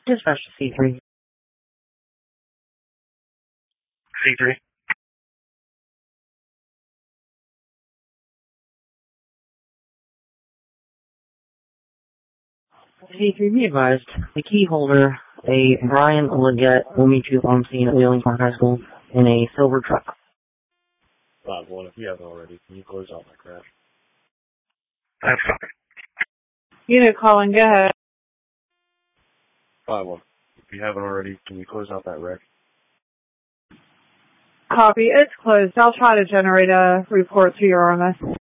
Dispatch to C3. C3. C3, be advised. The key holder, a Brian Leggett, will meet you on scene at Wheeling Park High School in a silver truck. 5-1, if you haven't already, can you close out my crash? That's fine. Unit calling, go ahead. 5-1, if you haven't already, can you close out that wreck? Copy, it's closed. I'll try to generate a report to your RMS.